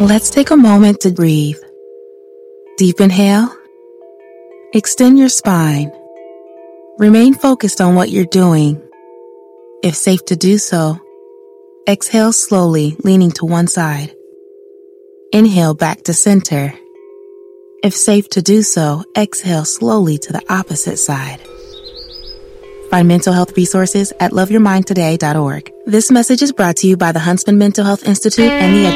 Let's take a moment to breathe. Deep inhale. Extend your spine. Remain focused on what you're doing. If safe to do so, exhale slowly, leaning to one side. Inhale back to center. If safe to do so, exhale slowly to the opposite side. Find mental health resources at loveyourmindtoday.org. This message is brought to you by the Huntsman Mental Health Institute and the